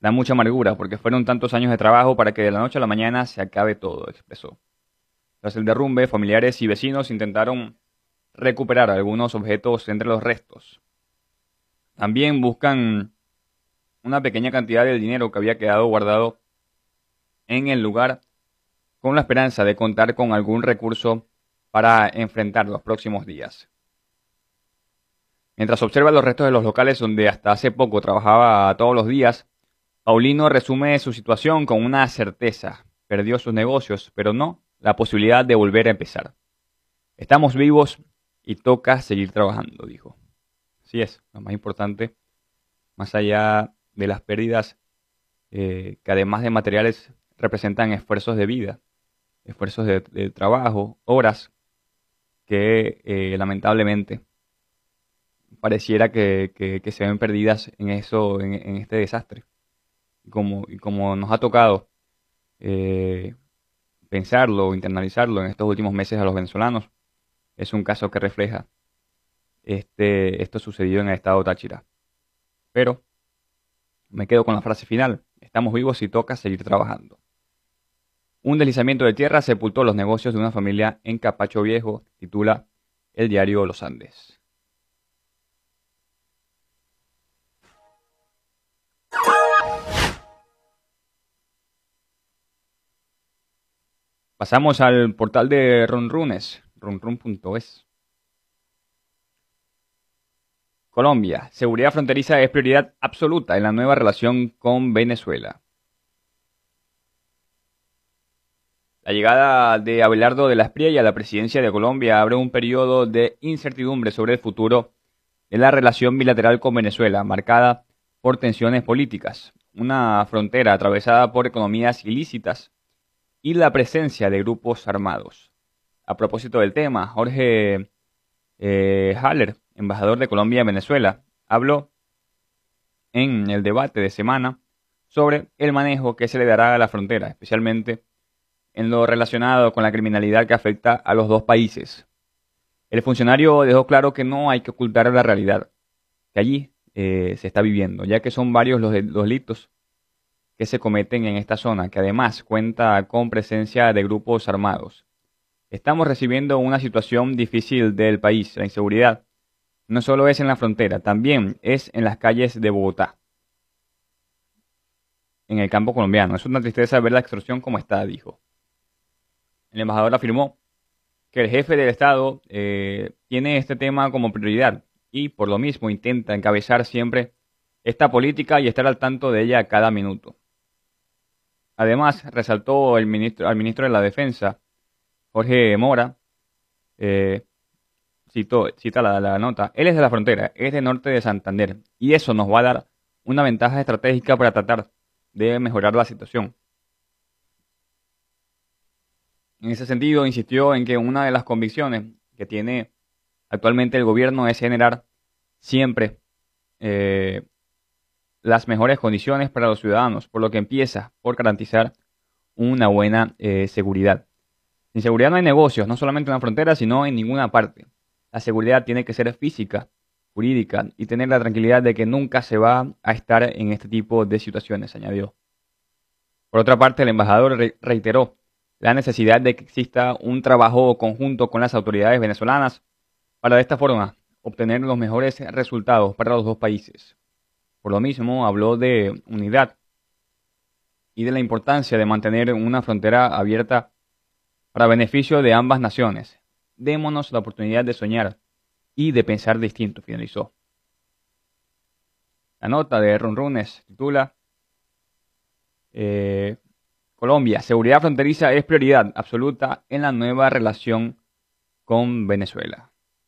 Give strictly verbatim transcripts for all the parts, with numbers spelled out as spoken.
Da mucha amargura porque fueron tantos años de trabajo para que de la noche a la mañana se acabe todo, expresó. Tras el derrumbe, familiares y vecinos intentaron recuperar algunos objetos entre los restos. También buscan una pequeña cantidad de dinero que había quedado guardado en el lugar con la esperanza de contar con algún recurso para enfrentar los próximos días. Mientras observa los restos de los locales donde hasta hace poco trabajaba todos los días, Paulino resume su situación con una certeza. Perdió sus negocios, pero no la posibilidad de volver a empezar. Estamos vivos y toca seguir trabajando, dijo. Así es, lo más importante, más allá de las pérdidas, eh, que además de materiales representan esfuerzos de vida, esfuerzos de, de trabajo, horas que eh, lamentablemente pareciera que, que, que se ven perdidas en eso, en, en este desastre. Y como, y como nos ha tocado eh, pensarlo, internalizarlo en estos últimos meses a los venezolanos, es un caso que refleja este, esto sucedido en el estado Táchira. Pero me quedo con la frase final: estamos vivos y toca seguir trabajando. Un deslizamiento de tierra sepultó los negocios de una familia en Capacho Viejo, titula el diario Los Andes. Pasamos al portal de Runrunes, runrun punto es. Colombia. Seguridad fronteriza es prioridad absoluta en la nueva relación con Venezuela. La llegada de Abelardo de la Espriella a la presidencia de Colombia abre un periodo de incertidumbre sobre el futuro de la relación bilateral con Venezuela, marcada por tensiones políticas, una frontera atravesada por economías ilícitas y la presencia de grupos armados. A propósito del tema, Jorge eh, Haller, embajador de Colombia en Venezuela, habló en el debate de semana sobre el manejo que se le dará a la frontera, especialmente en lo relacionado con la criminalidad que afecta a los dos países. El funcionario dejó claro que no hay que ocultar la realidad que allí eh, se está viviendo, ya que son varios los, los delitos que se cometen en esta zona, que además cuenta con presencia de grupos armados. Estamos recibiendo una situación difícil del país. La inseguridad no solo es en la frontera, también es en las calles de Bogotá, en el campo colombiano. Es una tristeza ver la extorsión como está, dijo. El embajador afirmó que el jefe del Estado eh, tiene este tema como prioridad y por lo mismo intenta encabezar siempre esta política y estar al tanto de ella a cada minuto. Además, resaltó el ministro, al ministro de la Defensa, Jorge Mora, eh, citó, cita la, la nota: él es de la frontera, es del norte de Santander, y eso nos va a dar una ventaja estratégica para tratar de mejorar la situación. En ese sentido, insistió en que una de las convicciones que tiene actualmente el gobierno es generar siempre eh, las mejores condiciones para los ciudadanos, por lo que empieza por garantizar una buena eh, seguridad. Sin seguridad no hay negocios, no solamente en la frontera, sino en ninguna parte. La seguridad tiene que ser física, jurídica, y tener la tranquilidad de que nunca se va a estar en este tipo de situaciones, añadió. Por otra parte, el embajador re reiteró la necesidad de que exista un trabajo conjunto con las autoridades venezolanas para de esta forma obtener los mejores resultados para los dos países. Por lo mismo, habló de unidad y de la importancia de mantener una frontera abierta para beneficio de ambas naciones. Démonos la oportunidad de soñar y de pensar distinto, finalizó. La nota de Runrunes titula eh, Colombia, seguridad fronteriza es prioridad absoluta en la nueva relación con Venezuela.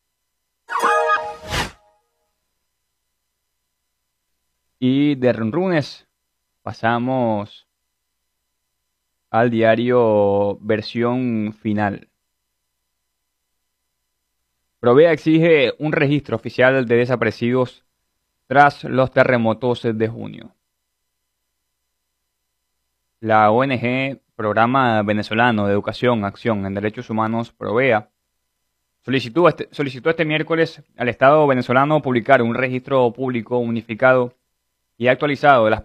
Y de Runrunes pasamos al diario Versión Final. Provea exige un registro oficial de desaparecidos tras los terremotos de junio. La O N G Programa Venezolano de Educación, Acción en Derechos Humanos, Provea, solicitó este, solicitó este miércoles al Estado venezolano publicar un registro público unificado y actualizado de las